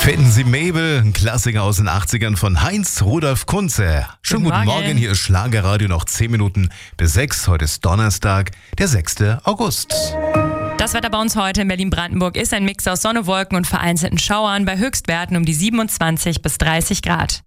Finden Sie Mabel, ein Klassiker aus den 80ern von Heinz Rudolf Kunze. Schönen guten Morgen, hier ist Schlagerradio, noch 10 Minuten bis 6. Heute ist Donnerstag, der 6. August. Das Wetter bei uns heute in Berlin-Brandenburg ist ein Mix aus Sonne, Wolken und vereinzelten Schauern bei Höchstwerten um die 27 bis 30 Grad.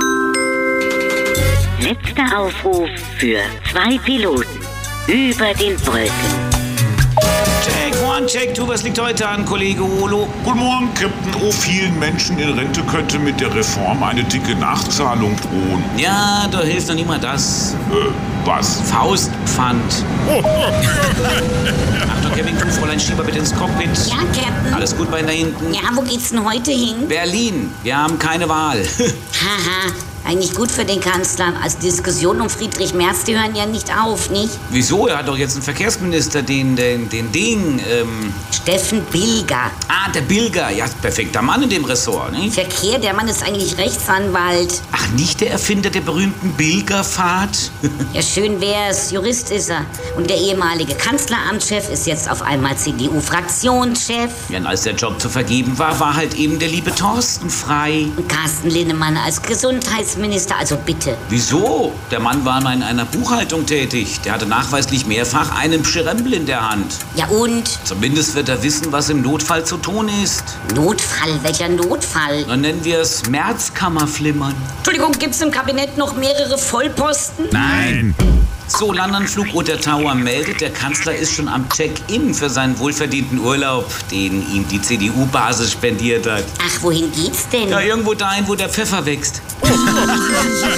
Letzter Aufruf für 2 Piloten über den Wolken. Check one, check two, was liegt heute an, Kollege Olo? Guten Morgen, Captain. Oh, vielen Menschen in Rente könnte mit der Reform eine dicke Nachzahlung drohen. Ja, da hilft noch nicht mal das. Was? Faustpfand. Achtung, Kevin, du, Fräulein Schieber, bitte ins Cockpit. Ja, Captain. Alles gut bei da hinten? Ja, wo geht's denn heute hin? Berlin. Wir haben keine Wahl. Haha, eigentlich gut für den Kanzler. Also die Diskussionen um Friedrich Merz, die hören ja nicht auf, nicht? Wieso? Er hat doch jetzt einen Verkehrsminister, den Steffen Bilger. Ah, der Bilger. Ja, perfekter Mann in dem Ressort, nicht? Verkehr, der Mann ist eigentlich Rechtsanwalt. Ach, nicht der Erfinder der berühmten Bilgerfahrt? Ja, schön wär's. Jurist ist er. Und der ehemalige Kanzleramtschef ist jetzt auf einmal CDU-Fraktionschef. Ja, und als der Job zu vergeben war, war halt eben der liebe Thorsten frei. Und Carsten Linnemann als Gesundheitsminister, also bitte. Wieso? Der Mann war mal in einer Buchhaltung tätig. Der hatte nachweislich mehrfach einen Pschirembel in der Hand. Ja und? Zumindest wird er wissen, was im Notfall zu tun ist. Notfall? Welcher Notfall? Dann nennen wir es Märzkammerflimmern. Entschuldigung, gibt's im Kabinett noch mehrere Vollposten? Nein. So, Landanflug Roter Tower meldet, der Kanzler ist schon am Check-in für seinen wohlverdienten Urlaub, den ihm die CDU-Basis spendiert hat. Ach, wohin geht's denn? Ja, irgendwo dahin, wo der Pfeffer wächst.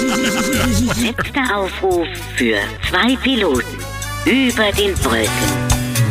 Letzter Aufruf für 2 Piloten über den Wolken.